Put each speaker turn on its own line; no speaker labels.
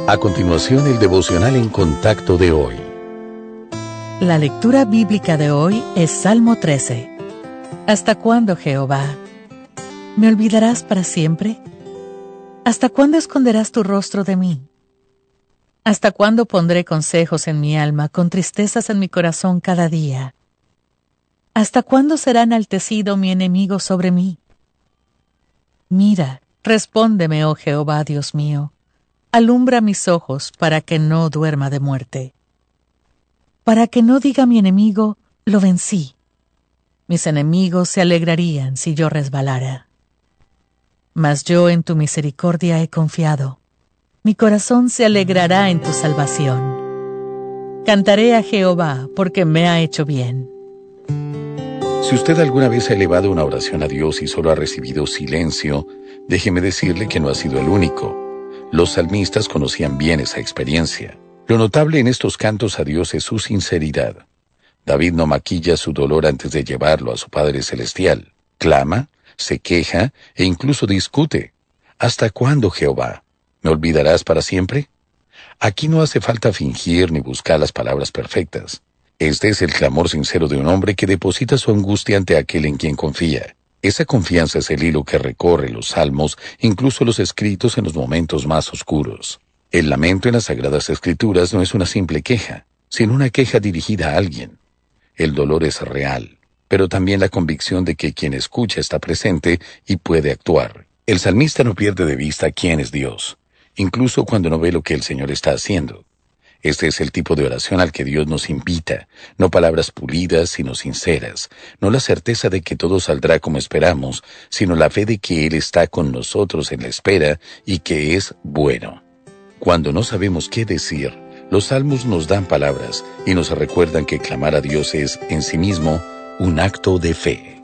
A continuación, el devocional en contacto de hoy.
La lectura bíblica de hoy es Salmo 13. ¿Hasta cuándo, Jehová? ¿Me olvidarás para siempre? ¿Hasta cuándo esconderás tu rostro de mí? ¿Hasta cuándo pondré consejos en mi alma, con tristezas en mi corazón cada día? ¿Hasta cuándo será enaltecido mi enemigo sobre mí? Mira, respóndeme, oh Jehová, Dios mío. Alumbra mis ojos para que no duerma de muerte. Para que no diga mi enemigo, lo vencí. Mis enemigos se alegrarían si yo resbalara. Mas yo en tu misericordia he confiado. Mi corazón se alegrará en tu salvación. Cantaré a Jehová porque me ha hecho bien.
Si usted alguna vez ha elevado una oración a Dios y solo ha recibido silencio, déjeme decirle que no ha sido el único. Los salmistas conocían bien esa experiencia. Lo notable en estos cantos a Dios es su sinceridad. David no maquilla su dolor antes de llevarlo a su Padre Celestial. Clama, se queja e incluso discute. ¿Hasta cuándo, Jehová? ¿Me olvidarás para siempre? Aquí no hace falta fingir ni buscar las palabras perfectas. Este es el clamor sincero de un hombre que deposita su angustia ante aquel en quien confía. Esa confianza es el hilo que recorre los salmos, incluso los escritos en los momentos más oscuros. El lamento en las Sagradas Escrituras no es una simple queja, sino una queja dirigida a alguien. El dolor es real, pero también la convicción de que quien escucha está presente y puede actuar. El salmista no pierde de vista quién es Dios, incluso cuando no ve lo que el Señor está haciendo. Este es el tipo de oración al que Dios nos invita, no palabras pulidas, sino sinceras, no la certeza de que todo saldrá como esperamos, sino la fe de que Él está con nosotros en la espera y que es bueno. Cuando no sabemos qué decir, los salmos nos dan palabras y nos recuerdan que clamar a Dios es, en sí mismo, un acto de fe.